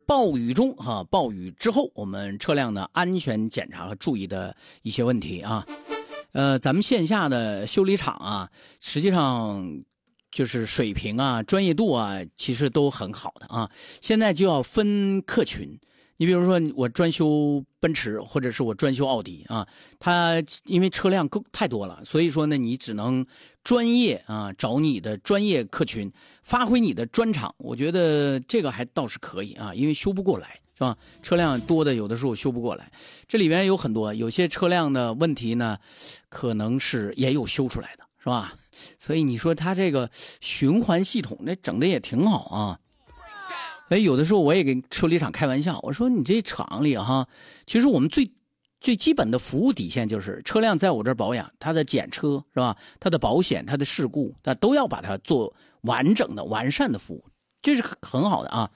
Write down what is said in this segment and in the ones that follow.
暴雨中暴雨之后我们车辆的安全检查和注意的一些问题啊。咱们线下的修理厂啊，实际上就是水平啊、专业度啊，其实都很好的啊。现在就要分客群，你比如说我专修奔驰，或者是我专修奥迪啊，它因为车辆太多了，所以说呢，你只能专业啊，找你的专业客群，发挥你的专长。我觉得这个还倒是可以啊，因为修不过来。是吧？车辆多的有的时候修不过来，这里面有很多，有些车辆的问题呢，可能是也有修出来的，是吧？所以你说它这个循环系统那整的也挺好啊。有的时候我也跟修理厂开玩笑，我说你这厂里其实我们最基本的服务底线就是车辆在我这儿保养，它的检车是吧？它的保险、它的事故，它都要把它做完整的、完善的服务，这是很好的啊。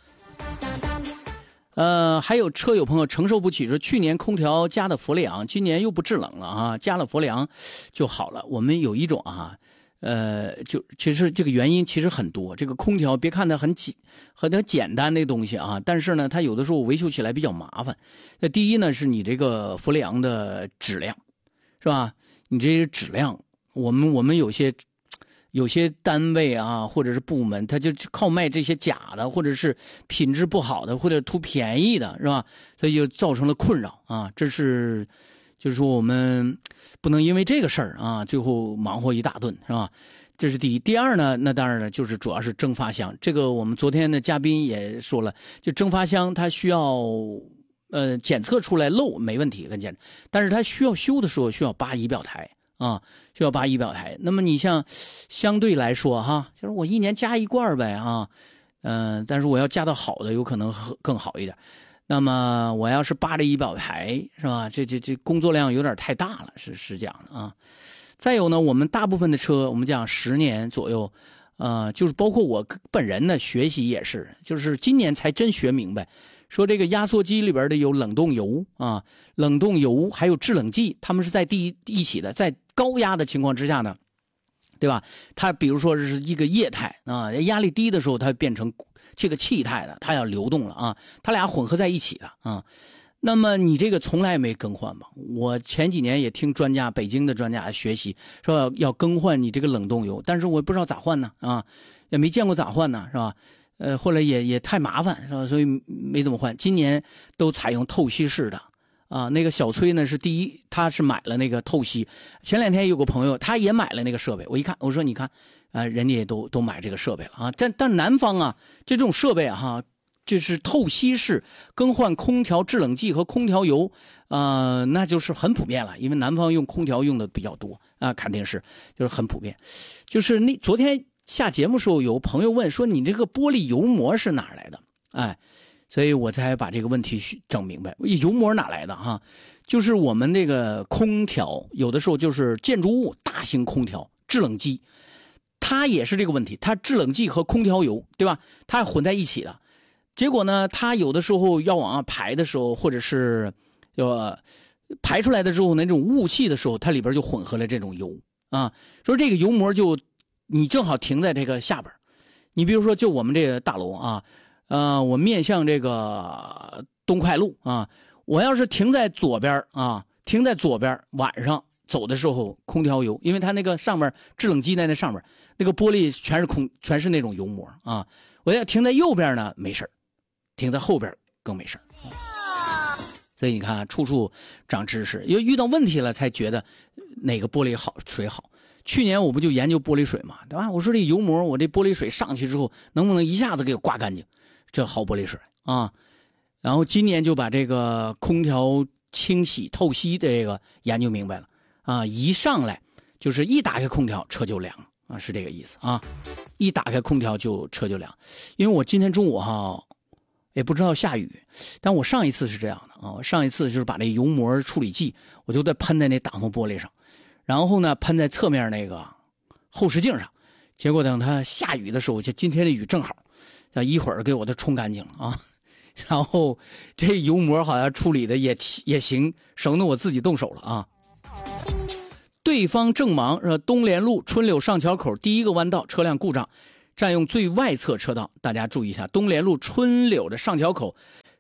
还有车友朋友承受不起，说去年空调加的氟利昂，今年又不制冷了啊，加了氟利昂就好了。我们有一种就其实这个原因其实很多。这个空调别看它很简单的东西啊，但是呢，它有的时候维修起来比较麻烦。那第一呢，是你这个氟利昂的质量，是吧？你这些质量，我们有些单位啊，或者是部门，他就靠卖这些假的，或者是品质不好的，或者图便宜的，是吧？所以就造成了困扰啊。就是说我们不能因为这个事儿啊，最后忙活一大顿，是吧？这是第一。第二呢，那当然了，就是主要是蒸发箱。这个我们昨天的嘉宾也说了，就蒸发箱它需要检测出来漏没问题，很简单，但是它需要修的时候需要扒仪表台。需要扒仪表台。那么你像相对来说就是我一年加一罐呗但是我要加到好的有可能更好一点。那么我要是扒着仪表台是吧？这工作量有点太大了，是这样的啊。再有呢，我们大部分的车，我们讲10年左右，就是包括我本人呢学习也是，就是今年才真学明白。说这个压缩机里边的有冷冻油啊，冷冻油还有制冷剂，它们是在一起的，在高压的情况之下呢，对吧？它比如说是一个液态啊，压力低的时候它变成这个气态的，它要流动了啊，它俩混合在一起的啊。那么你这个从来没更换吧？我前几年也听北京的专家学习说要更换你这个冷冻油，但是我不知道咋换呢啊，也没见过咋换呢，是吧？后来也太麻烦是吧？所以没怎么换。今年都采用透析式的啊。那个小崔呢是第一，他是买了那个透析。前2天有个朋友他也买了那个设备，我一看我说你看人家也都买这个设备了啊。但南方这种设备这是透析式更换空调制冷剂和空调油那就是很普遍了，因为南方用空调用的比较多啊，肯定是就是很普遍。就是昨天下节目时候有朋友问说你这个玻璃油膜是哪来的？所以我才把这个问题整明白。油膜哪来的就是我们这个空调有的时候就是建筑物大型空调制冷机，它也是这个问题，它制冷剂和空调油对吧？它混在一起的。结果呢，它有的时候要往上排的时候，或者是排出来的时候那种雾气的时候，它里边就混合了这种油说这个油膜你正好停在这个下边，你比如说就我们这个大楼我面向这个东快路我要是停在左边晚上走的时候，空调油，因为它那个上面制冷机在那上面，那个玻璃全是那种油膜我要停在右边呢没事，停在后边更没事。所以你看处处长知识，因为遇到问题了才觉得哪个玻璃好水好。去年我不就研究玻璃水嘛，对吧？我说这油膜，我这玻璃水上去之后，能不能一下子给我刮干净？这好玻璃水然后今年就把这个空调清洗透析的这个研究明白了一上来就是一打开空调车就凉是这个意思一打开空调车就凉。因为我今天中午也不知道下雨，但我上一次是这样的我上一次就是把那油膜处理剂我就在喷在那挡风玻璃上，然后呢喷在侧面那个后视镜上，结果等它下雨的时候，就今天的雨正好一会儿给我都冲干净了然后这油膜好像处理的也行，省得我自己动手了对方正忙东联路春柳上桥口第一个弯道车辆故障，占用最外侧车道，大家注意一下，东联路春柳的上桥口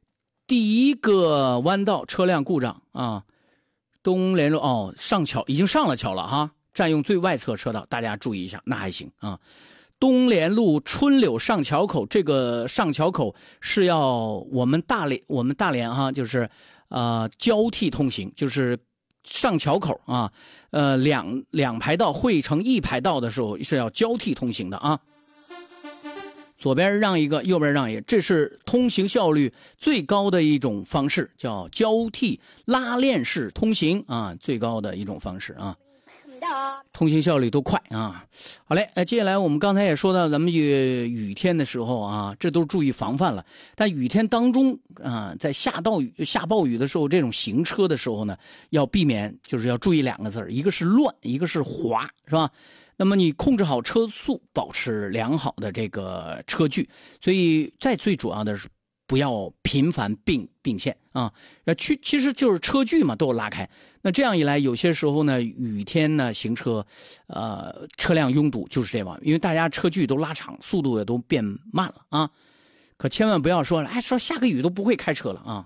第一个弯道车辆故障啊，东联路上桥已经上了桥了哈，占用最外侧车道，大家注意一下，那还行啊。东联路春柳上桥口，这个上桥口是要我们大连哈，就是交替通行，就是上桥口啊，两排道汇成一排道的时候是要交替通行的啊。左边让一个，右边让一个，这是通行效率最高的一种方式，叫交替拉链式通行啊，最高的一种方式啊。通行效率都快啊！好嘞，接下来我们刚才也说到，咱们雨天的时候啊，这都是注意防范了。但雨天当中啊，在下暴雨的时候，这种行车的时候呢，要避免，就是要注意2个字，一个是乱，一个是滑，是吧？那么你控制好车速，保持良好的这个车距，所以最主要的是不要频繁并线啊，其实就是车距嘛都要拉开。那这样一来，有些时候呢，雨天呢行车，车辆拥堵就是这样，因为大家车距都拉长，速度也都变慢了啊。可千万不要说说下个雨都不会开车了啊！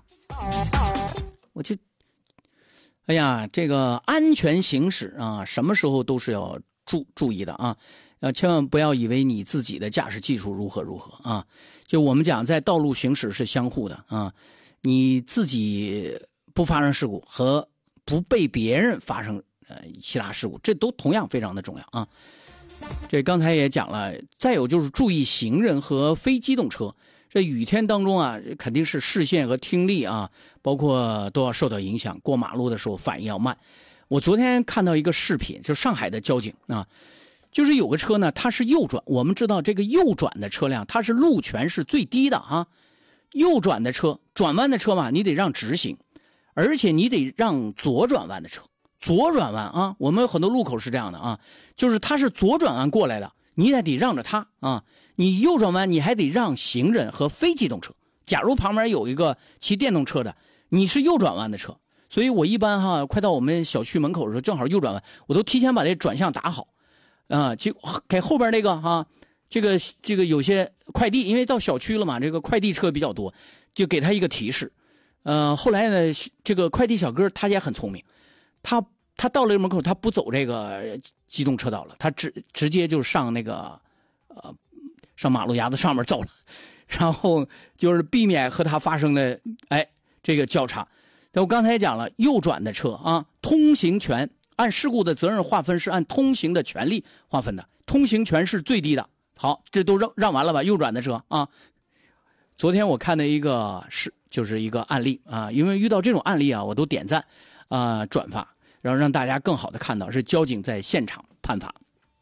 这个安全行驶啊，什么时候都是要注意的啊。千万不要以为你自己的驾驶技术如何啊！就我们讲，在道路行驶是相互的啊，你自己不发生事故和不被别人发生其他事故，这都同样非常的重要啊。这刚才也讲了，再有就是注意行人和非机动车。这雨天当中啊，肯定是视线和听力啊，包括都要受到影响。过马路的时候反应要慢。我昨天看到一个视频，就上海的交警啊。就是有个车呢，它是右转。我们知道这个右转的车辆，它是路权是最低的啊。右转的车，转弯的车嘛，你得让直行，而且你得让左转弯的车。左转弯啊，我们有很多路口是这样的啊，就是它是左转弯过来的，你也得让着它啊。你右转弯，你还得让行人和非机动车。假如旁边有一个骑电动车的，你是右转弯的车，所以我一般快到我们小区门口的时候，正好右转弯，我都提前把这转向打好。给后边那个这个有些快递，因为到小区了嘛，这个快递车比较多，就给他一个提示。后来呢，这个快递小哥他也很聪明，他到了门口，他不走这个机动车道了，他直接就上那个上马路牙子上面走了，然后就是避免和他发生的这个交叉。我刚才也讲了，右转的车啊，通行权。按事故的责任划分是按通行的权利划分的，通行权是最低的。好，这都让完了吧？右转的车啊，昨天我看的就是一个案例啊，因为遇到这种案例啊，我都点赞转发，然后让大家更好的看到是交警在现场判罚。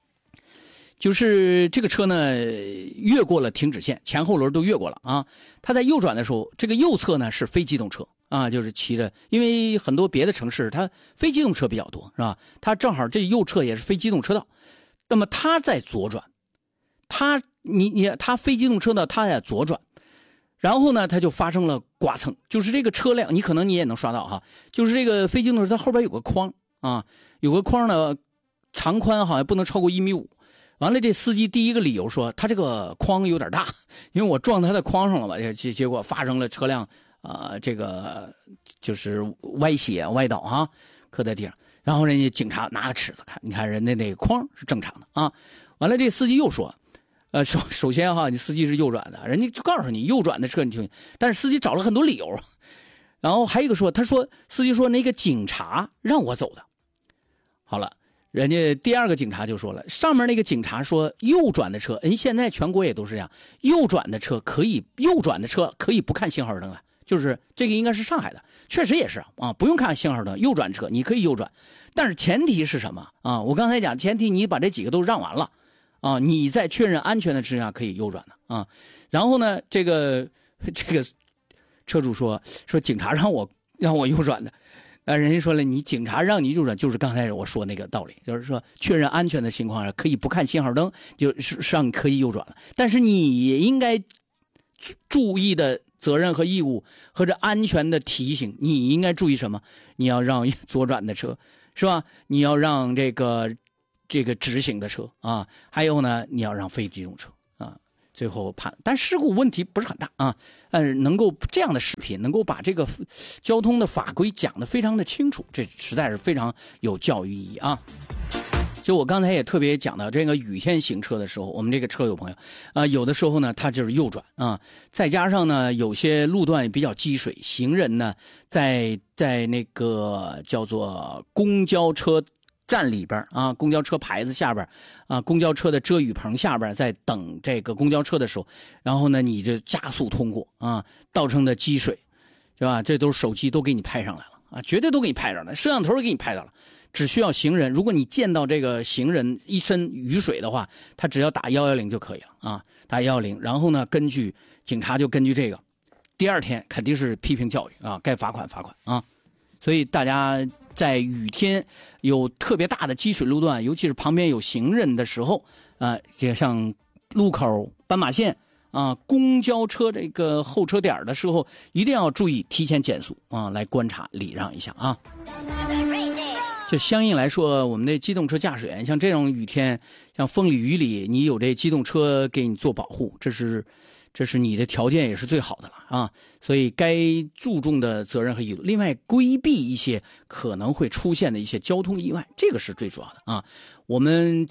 就是这个车呢越过了停止线，前后轮都越过了啊。他在右转的时候，这个右侧呢是非机动车。就是骑着，因为很多别的城市它非机动车比较多，是吧？它正好这右侧也是非机动车道，那么它在左转，它非机动车道它在左转，然后呢，它就发生了剐蹭，就是这个车辆，可能你也能刷到哈，就是这个非机动车它后边有个框啊，有个框呢，长宽好像不能超过1.5米。完了，这司机第一个理由说他这个框有点大，因为我撞他的框上了吧，结果发生了车辆。这个就是歪斜歪倒哈，磕在地上，然后人家警察拿个尺子看，你看人家那个框是正常的啊。完了，这司机又说，首先你司机是右转的，人家就告诉你右转的车你听，但是司机找了很多理由，然后还有一个司机说那个警察让我走的。好了，人家第二个警察就说了，上面那个警察说右转的车，现在全国也都是这样，右转的车可以不看信号灯的。就是这个应该是上海的，确实也是啊，不用看信号灯，右转车你可以右转，但是前提是什么啊？我刚才讲前提，你把这几个都让完了啊，你在确认安全的之下可以右转的啊。然后呢，这个车主说警察让我右转的，人家说了，你警察让你右转，就是刚才我说那个道理，就是说确认安全的情况下可以不看信号灯，就是让你可以右转了，但是你也应该注意的。责任和义务和这安全的提醒，你应该注意什么？你要让左转的车，是吧？你要让这个直行的车啊，还有呢，你要让非机动车啊。 最后判，但事故问题不是很大啊。能够这样的视频，能够把这个交通的法规讲得非常的清楚，这实在是非常有教育意义啊。就我刚才也特别讲到，这个雨天行车的时候，我们这个车友朋友有的时候呢，他就是右转啊，再加上呢，有些路段也比较积水，行人呢在那个叫做公交车站里边啊，公交车牌子下边啊，公交车的遮雨棚下边，在等这个公交车的时候，然后呢，你这加速通过啊，造成的积水，是吧？这都是手机都给你拍上来了啊，绝对都给你拍上来了，摄像头也给你拍到了。只需要行人，如果你见到这个行人一身雨水的话，他只要打110就可以了啊，打110，然后呢，警察就根据这个，第二天肯定是批评教育啊，该罚款啊。所以大家在雨天有特别大的积水路段，尤其是旁边有行人的时候就像路口、斑马线啊、公交车这个候车点的时候，一定要注意提前减速啊，来观察礼让一下啊。就相应来说，我们的机动车驾驶员，像这种雨天，像风里雨里，你有这机动车给你做保护，这是你的条件也是最好的了啊。所以该注重的责任和义务，另外规避一些可能会出现的一些交通意外，这个是最主要的啊。我们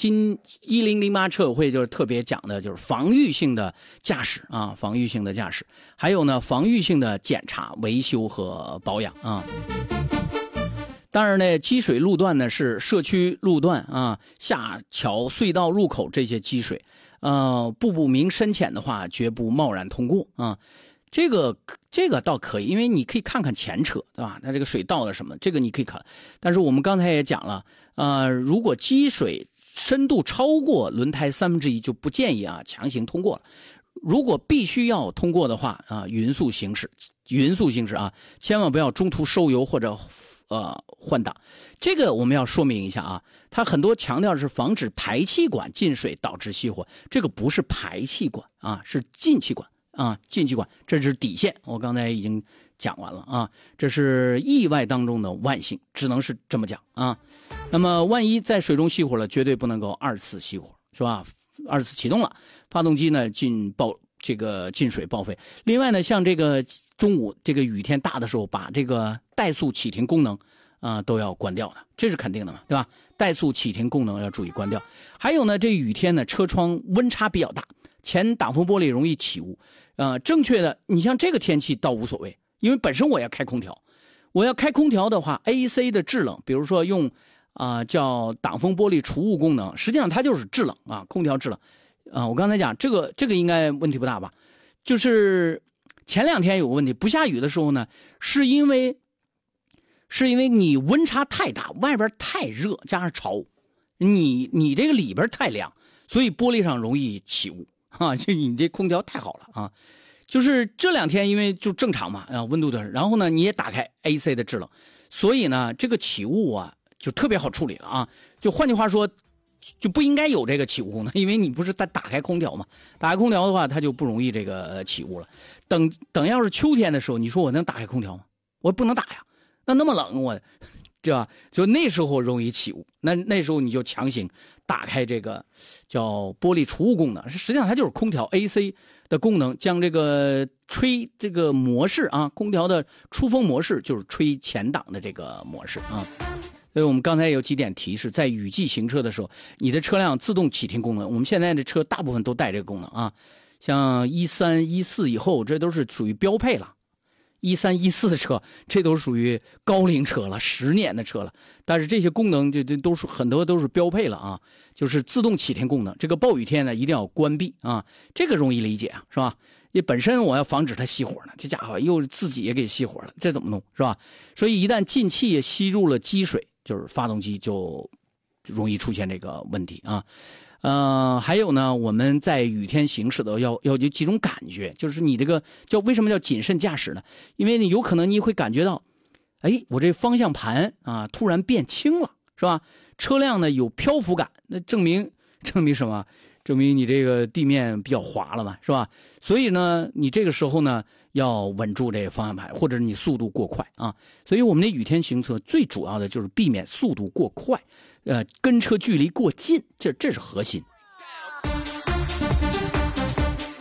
1008车友会就是特别讲的就是防御性的驾驶啊，防御性的驾驶，还有呢防御性的检查、维修和保养啊。当然呢，积水路段呢是社区路段啊，下桥、隧道入口这些积水，步步鸣深浅的话，绝不贸然通过啊。这个倒可以，因为你可以看看前车，对吧？它这个水到了什么，这个你可以看。但是我们刚才也讲了，如果积水深度超过轮胎1/3，就不建议啊强行通过了。如果必须要通过的话啊，匀速行驶啊，千万不要中途收油或者换挡。这个我们要说明一下啊，它很多强调是防止排气管进水导致熄火，这个不是排气管啊，是进气管啊，进气管，这是底线。我刚才已经讲完了啊，这是意外当中的万幸，只能是这么讲啊。那么万一在水中熄火了，绝对不能够二次熄火，是吧？二次启动了，发动机呢进水报废。另外呢，像这个中午这个雨天大的时候，把这个怠速启停功能都要关掉的，这是肯定的嘛，对吧？怠速启停功能要注意关掉。还有呢，这雨天呢，车窗温差比较大，前挡风玻璃容易起雾。正确的，你像这个天气倒无所谓，因为本身我要开空调，的话 ，AC 的制冷，比如说用叫挡风玻璃除雾功能，实际上它就是制冷啊，空调制冷。我刚才讲这个应该问题不大吧？就是前2天有个问题，不下雨的时候呢，是因为你温差太大，外边太热加上潮，你这个里边太凉，所以玻璃上容易起雾啊。就你这空调太好了啊。就是这2天因为就正常嘛温度的，然后呢你也打开 AC 的制冷，所以呢这个起雾啊就特别好处理了啊。就换句话说，就不应该有这个起雾功能，因为你不是在打开空调嘛，打开空调的话它就不容易这个起雾了。等要是秋天的时候，你说我能打开空调吗？我不能打呀，那么冷我对吧？就那时候容易起雾，那时候你就强行打开这个叫玻璃除雾功能，实际上它就是空调 AC 的功能，将这个吹这个模式啊，空调的出风模式就是吹前挡的这个模式啊。所以我们刚才有几点提示，在雨季行车的时候，你的车辆自动启停功能，我们现在的车大部分都带这个功能啊，像13、14以后，这都是属于标配了。13、14的车，这都属于高龄车了，10年的车了。但是这些功能这都是很多都是标配了啊，就是自动启停功能。这个暴雨天呢，一定要关闭啊，这个容易理解啊，是吧？也本身我要防止它熄火呢，这家伙又自己也给熄火了，这怎么弄，是吧？所以一旦进气也吸入了积水，就是发动机就容易出现这个问题啊。还有呢，我们在雨天行驶的要有几种感觉，就是你这个为什么叫谨慎驾驶呢？因为你有可能你会感觉到，我这方向盘啊突然变轻了，是吧？车辆呢有漂浮感，那证明什么？证明你这个地面比较滑了嘛，是吧？所以呢，你这个时候呢要稳住这个方向盘，或者你速度过快啊。所以我们这雨天行车最主要的就是避免速度过快，跟车距离过近，这是核心。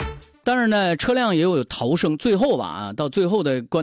但是呢，车辆也有逃生，最后吧到最后的关。